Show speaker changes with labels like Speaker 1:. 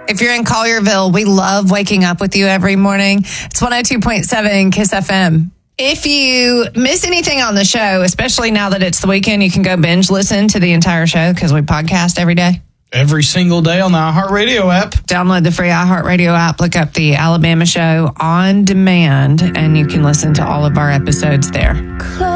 Speaker 1: If you're in Collierville, we love waking up with you every morning. It's 102.7 KISS FM. If you miss anything on the show, especially now that it's the weekend, you can go binge listen to the entire show because we podcast every day.
Speaker 2: Every single day on the iHeartRadio app.
Speaker 1: Download the free iHeartRadio app, look up the Alabama Show on demand, and you can listen to all of our episodes there.